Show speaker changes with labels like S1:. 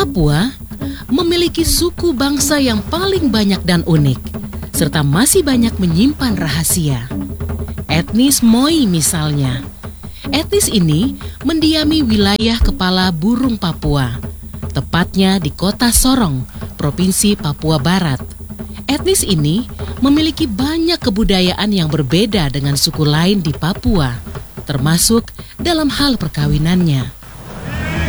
S1: Papua memiliki suku bangsa yang paling banyak dan unik, serta masih banyak menyimpan rahasia. Etnis Moi misalnya. Etnis ini mendiami wilayah kepala burung Papua, tepatnya di kota Sorong, Provinsi Papua Barat. Etnis ini memiliki banyak kebudayaan yang berbeda dengan suku lain di Papua, termasuk dalam hal perkawinannya.